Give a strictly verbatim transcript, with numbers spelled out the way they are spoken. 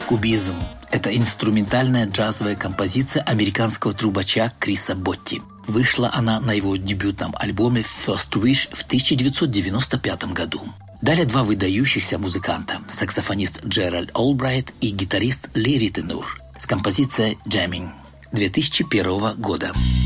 Кубизм – это инструментальная джазовая композиция американского трубача Криса Ботти. Вышла она на его дебютном альбоме «First Wish» в тысяча девятьсот девяносто пятом году. Далее два выдающихся музыканта – саксофонист Джеральд Олбрайт и гитарист Лерри Тенур с композицией «Jamming» две тысячи первого года.